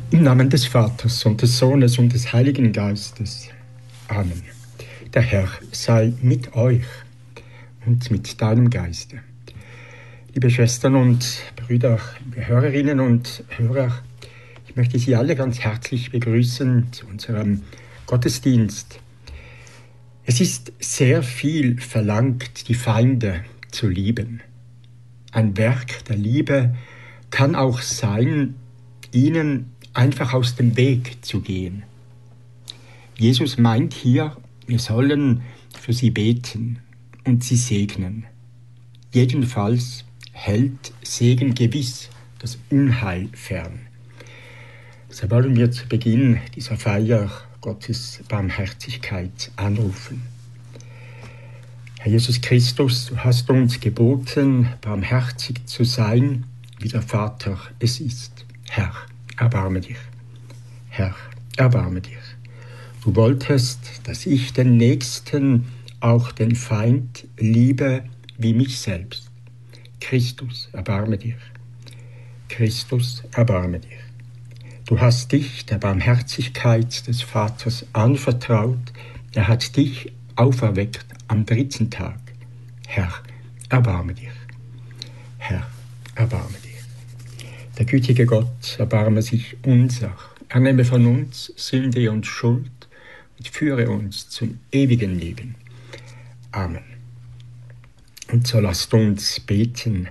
Im Namen des Vaters und des Sohnes und des Heiligen Geistes. Amen. Der Herr sei mit euch und mit deinem Geiste. Liebe Schwestern und Brüder, liebe Hörerinnen und Hörer, ich möchte Sie alle ganz herzlich begrüßen zu unserem Gottesdienst. Es ist sehr viel verlangt, die Feinde zu lieben. Ein Werk der Liebe kann auch sein, ihnen einfach aus dem Weg zu gehen. Jesus meint hier, wir sollen für sie beten und sie segnen. Jedenfalls hält Segen gewiss das Unheil fern. So wollen wir zu Beginn dieser Feier Gottes Barmherzigkeit anrufen. Herr Jesus Christus, du hast uns geboten, barmherzig zu sein, wie der Vater es ist. Herr, erbarme dich. Herr, erbarme dich. Du wolltest, dass ich den Nächsten, auch den Feind, liebe wie mich selbst. Christus, erbarme dich. Christus, erbarme dich. Du hast dich der Barmherzigkeit des Vaters anvertraut. Er hat dich auferweckt am 3. Tag. Herr, erbarme dich. Herr, erbarme dich. Der gütige Gott erbarme sich unser. Er nehme von uns Sünde und Schuld und führe uns zum ewigen Leben. Amen. Und so lasst uns beten.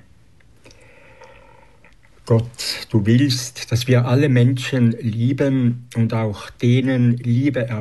Gott, du willst, dass wir alle Menschen lieben und auch denen Liebe erweisen,